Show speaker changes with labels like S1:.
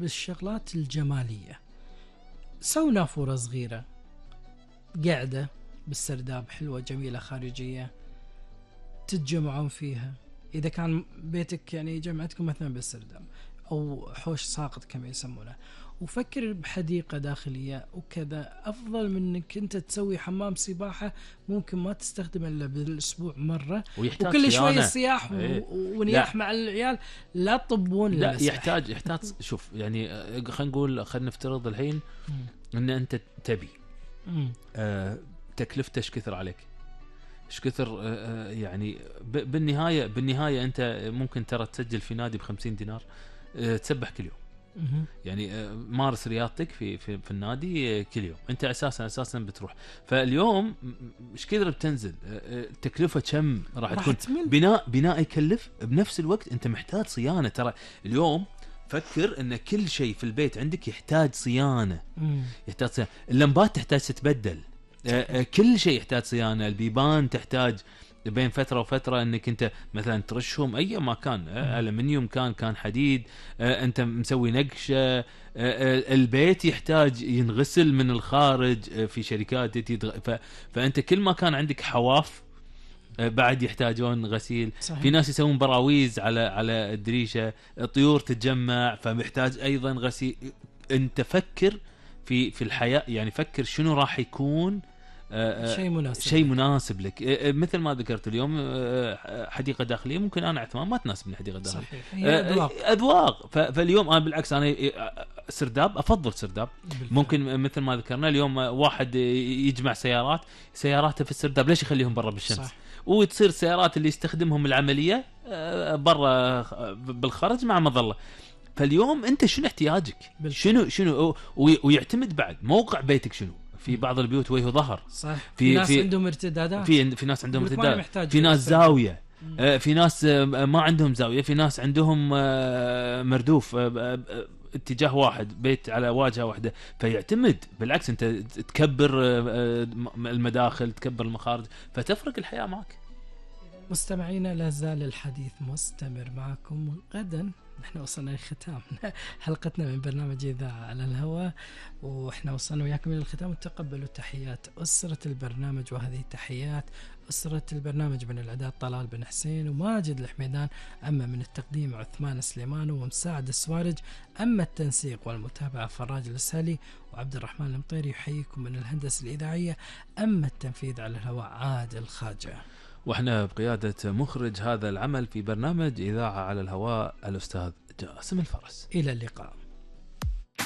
S1: بالشغلات الجمالية. سووا نافورة صغيرة قاعدة بالسرداب حلوة جميلة خارجية تتجمعون فيها. إذا كان بيتك يعني جمعتكم مثلا بالسرداب أو حوش ساقط كما يسمونه، وفكر بحديقة داخلية وكذا، أفضل من أنك أنت تسوي حمام سباحة ممكن ما تستخدمه إلا بالأسبوع مرة، وكل شوية صياح ونياح مع العيال. لا تطبون.
S2: لا يحتاج شوف يعني خلينا نقول، خلينا نفترض الحين أن أنت تبي تكلفته ايش كثر عليك، ايش كثر يعني بالنهاية أنت ممكن ترى تسجل في نادي ب50 دينار تسبح كل يوم. يعني مارس رياضتك في النادي كل يوم، انت اساسا بتروح. فاليوم ايش كثر بتنزل، تكلفه كم راح تكون، بناء يكلف. بنفس الوقت انت محتاج صيانه. ترى اليوم فكر ان كل شيء في البيت عندك يحتاج صيانه. يحتاج صيانه، اللمبات تحتاج تتبدل، كل شيء يحتاج صيانه. البيبان تحتاج بين فترة وفترة انك انت مثلا ترشهم، اي ما كان ألمنيوم كان حديد، انت مسوي نقشة. البيت يحتاج ينغسل من الخارج في شركات فانت كل ما كان عندك حواف بعد يحتاجون غسيل. صحيح. في ناس يسوون براويز على الدريشة، الطيور تتجمع فمحتاج ايضا غسيل. انت فكر في الحياة، يعني فكر شنو راح يكون شيء مناسب لك. مثل ما ذكرت اليوم حديقة داخلية، ممكن أنا عثمان ما تناسبني حديقة داخلية. صحيح. أذواق. فاليوم أنا بالعكس أنا سرداب أفضل سرداب. ممكن مثل ما ذكرنا اليوم واحد يجمع سياراته في السرداب، ليش يخليهم برا بالشمس؟ صح. وتصير السيارات اللي يستخدمهم العملية برا بالخارج مع مظلة. فاليوم أنت شنو احتياجك؟ شنو ويعتمد بعد موقع بيتك شنو. في بعض البيوت وجه ظهر. صح. في ناس عندهم ارتدادات، في ناس عندهم ارتداد، في ناس زاوية، في ناس ما عندهم زاوية، في ناس عندهم مردوف اتجاه واحد، بيت على واجهة واحدة. فيعتمد بالعكس، انت تكبر المداخل، تكبر المخارج، فتفرق الحياة معك.
S1: مستمعينا، لا زال الحديث مستمر معكم. غدا نحن وصلنا لختام حلقتنا من برنامج إذاعة على الهواء، وإحنا وصلنا وياكم إلى الختام. وتقبلوا تحيات أسرة البرنامج، وهذه تحيات أسرة البرنامج من الإعداد طلال بن حسين وماجد الحميدان، أما من التقديم عثمان سليمان ومساعد السوارج، أما التنسيق والمتابعة فراج الأسهلي وعبد الرحمن المطيري. يحييكم من الهندسة الإذاعية، أما التنفيذ على الهواء عادل خاجة،
S2: واحنا بقيادة مخرج هذا العمل في برنامج إذاعة على الهواء الأستاذ جاسم الفرس.
S1: إلى اللقاء.